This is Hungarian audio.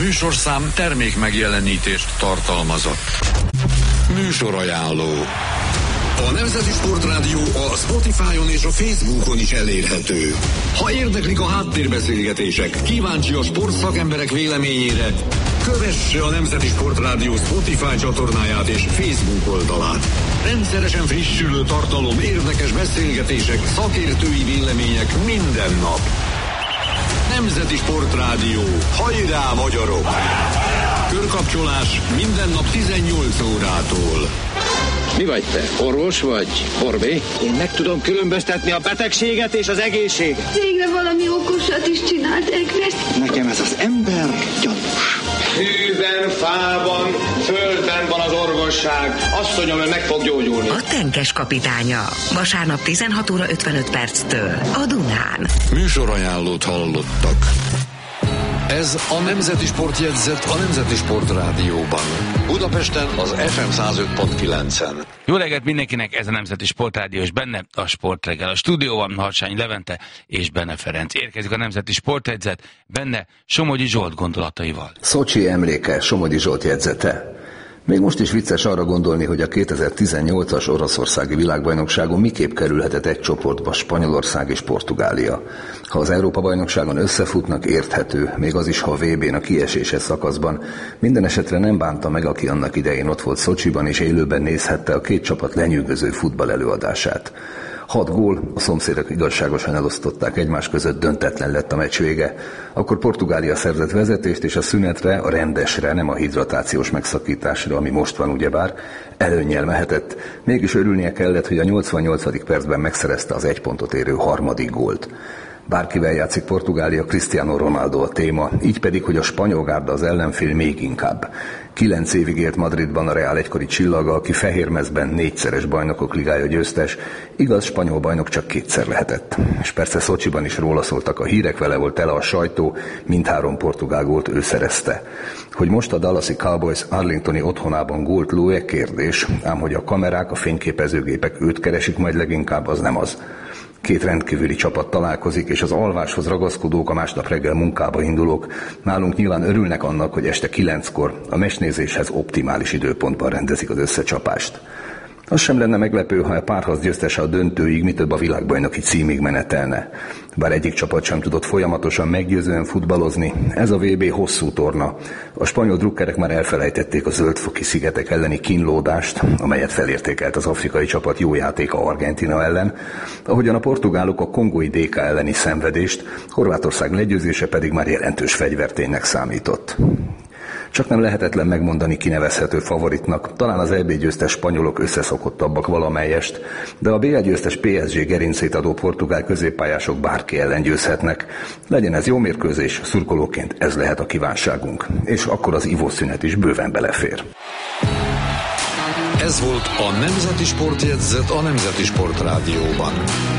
műsorszám termék megjelenítést tartalmazott. Műsorajánló. A Nemzeti Sportrádió a Spotify-on és a Facebookon is elérhető. Ha érdeklik a háttérbeszélgetések, kíváncsi a sportszakemberek véleményére, kövesse a Nemzeti Sportrádió Spotify csatornáját és Facebook oldalát. Rendszeresen frissülő tartalom, érdekes beszélgetések, szakértői vélemények minden nap. Nemzeti Sportrádió. Hajrá, magyarok! Körkapcsolás minden nap 18 órától. Mi vagy te? Orvos vagy? Borbé? Én meg tudom különböztetni a betegséget és az egészséget. Végre valami okosat is csinált Egresz. Nekem ez az ember gyanús. Hűben, fában, földben van az orvosság. Asszonyom, ő meg fog gyógyulni. A Tenkes kapitánya. Vasárnap 16 óra 55 perctől a Dunán. Műsorajánlót hallottak. Ez a Nemzeti Sportjegyzet a Nemzeti Sportrádióban. Budapesten az FM 105.9-en. Jó reggelt mindenkinek, ez a Nemzeti Sportrádió, és benne a Sportreggel. A stúdióban Harsányi Levente és Benne Ferenc. Érkezik a Nemzeti Sportjegyzet, benne Somogyi Zsolt gondolataival. Szocsi emléke, Somogyi Zsolt jegyzete. Még most is vicces arra gondolni, hogy a 2018-as oroszországi világbajnokságon miképp kerülhetett egy csoportba Spanyolország és Portugália. Ha az Európa-bajnokságon összefutnak, érthető, még az is, ha a VB-n a kieséses szakaszban. Minden esetre nem bánta meg, aki annak idején ott volt Szocsiban és élőben nézhette a két csapat lenyűgöző futball előadását. 6 gól, a szomszédok igazságosan elosztották egymás között, döntetlen lett a meccs vége. Akkor Portugália szerzett vezetést, és a szünetre, a rendesre, nem a hidratációs megszakításra, ami most van ugyebár, előnnyel mehetett. Mégis örülnie kellett, hogy a 88. percben megszerezte az 1 pontot érő harmadik gólt. Bárkivel játszik Portugália, Cristiano Ronaldo a téma, így pedig, hogy a spanyol gárda az ellenfél még inkább. 9 évig élt Madridban a Real egykori csillaga, aki fehérmezben 4-szeres bajnokok ligája győztes, igaz, spanyol bajnok csak 2-szer lehetett. És persze Szocsiban is róla szóltak a hírek, vele volt tele a sajtó, mindhárom portugál gólt ő szerezte. Hogy most a Dallasi Cowboys arlingtoni otthonában gólt lő, kérdés, ám hogy a kamerák, a fényképezőgépek őt keresik majd leginkább, az nem az. 2 rendkívüli csapat találkozik, és az alváshoz ragaszkodók, a másnap reggel munkába indulók nálunk nyilván örülnek annak, hogy este 9-kor a meccsnézéshez optimális időpontban rendezik az összecsapást. Az sem lenne meglepő, ha a párharc győztese a döntőig, mi több a világbajnoki címig menetelne. Bár egyik csapat sem tudott folyamatosan meggyőzően futballozni, ez a VB hosszú torna. A spanyol drukkerek már elfelejtették a zöldfoki szigetek elleni kínlódást, amelyet felértékelt az afrikai csapat jó játéka Argentína ellen, ahogyan a portugálok a kongói DK elleni szenvedést, Horvátország legyőzése pedig már jelentős fegyverténynek számított. Csak nem lehetetlen megmondani kinevezhető favoritnak, talán az EB győztes spanyolok összeszokottabbak valamelyest, de a BL győztes PSG gerincét adó portugál középpályások bárki ellen győzhetnek. Legyen ez jó mérkőzés, szurkolóként ez lehet a kívánságunk, és akkor az ivószünet is bőven belefér. Ez volt a Nemzeti Sportjegyzet a Nemzeti Sportrádióban.